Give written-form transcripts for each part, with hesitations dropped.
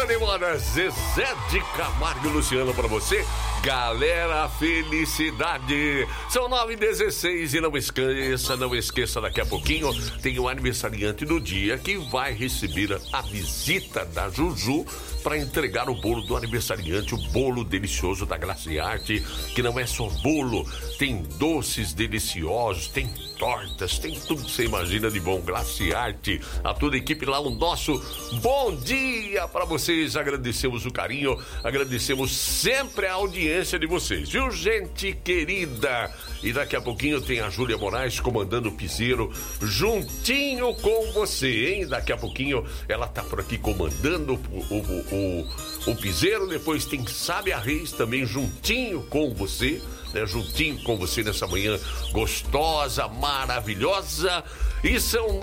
Demora, Zezé de Camargo e Luciano pra você. Galera, felicidade. São 9h16 e não esqueça, daqui a pouquinho tem o aniversariante do dia que vai receber a visita da Juju para entregar o bolo do aniversariante, o bolo delicioso da Glaciarte, que não é só bolo, tem doces deliciosos, tem tortas, tem tudo que você imagina de bom. Glaciarte, a toda a equipe lá, o nosso bom dia para vocês. Agradecemos o carinho, agradecemos sempre a audiência de vocês, viu, gente querida? E daqui a pouquinho tem a Júlia Moraes comandando o piseiro juntinho com você, hein? Daqui a pouquinho ela tá por aqui comandando o piseiro. Depois tem Sábia Reis também juntinho com você, né? Juntinho com você nessa manhã gostosa, maravilhosa. E são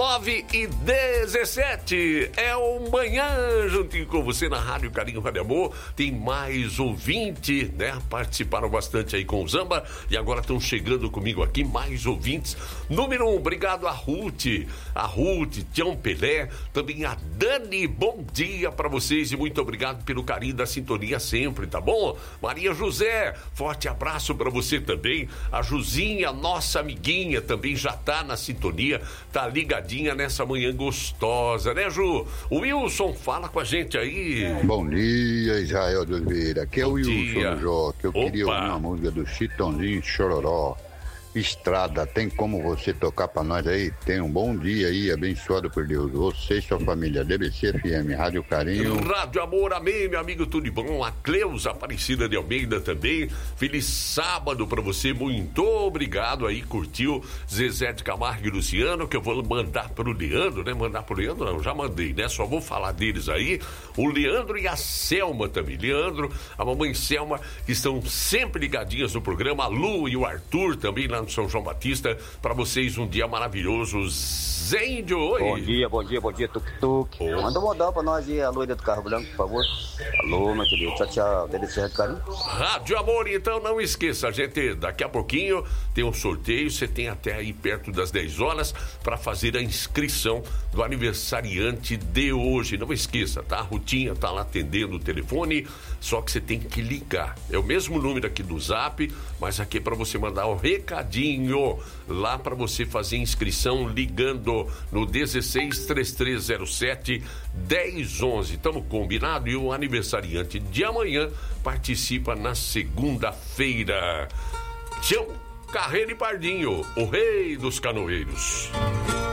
9h17. É o manhã juntinho com você na Rádio Carinho, Rádio Amor. Tem mais ouvinte, né? Participaram bastante aí com o Zamba e agora estão chegando comigo aqui mais ouvintes. Número 1, obrigado a Ruth, Tião Pelé, também a Dani. Bom dia para vocês e muito obrigado pelo carinho da sintonia sempre, tá bom? Maria José, forte abraço para você também. A Juzinha, nossa amiguinha, também já tá na sintonia, tá ligadinha nessa manhã gostosa, né, Ju? O Wilson, fala com a gente aí. Bom dia, Israel de Oliveira. Aqui é o Wilson Joque. Eu queria ouvir uma música do Chitãozinho Chororó. Estrada, tem como você tocar pra nós aí? Tenha um bom dia aí, abençoado por Deus. Você e sua família, DBC FM, Rádio Carinho. Rádio Amor, amém, meu amigo, tudo de bom. A Cleusa Aparecida de Almeida também. Feliz sábado pra você, muito obrigado aí, curtiu Zezé de Camargo e Luciano, que eu vou mandar pro Leandro, né? Mandar pro Leandro, não, já mandei, né? Só vou falar deles aí. O Leandro e a Selma também. Leandro, a mamãe Selma, que estão sempre ligadinhas no programa. A Lu e o Arthur também lá no São João Batista. Para vocês um dia maravilhoso. Zêndio, oi. Bom dia, tuk-tuk. Manda um modal pra nós aí, a loira do carro branco, por favor. Alô, meu querido, tchau, DBC Rádio Carinho. Rádio Amor, então não esqueça, gente, daqui a pouquinho tem um sorteio, você tem até aí perto das 10 horas para fazer a inscrição do aniversariante de hoje. Não esqueça, tá? A Rutinha tá lá atendendo o telefone, só que você tem que ligar. É o mesmo número aqui do Zap, mas aqui é para você mandar um recadinho lá para você fazer inscrição ligando no 16-3307-1011. Estamos combinado? E o aniversariante de amanhã participa na segunda-feira. Tião Carreiro e Pardinho, o rei dos canoeiros.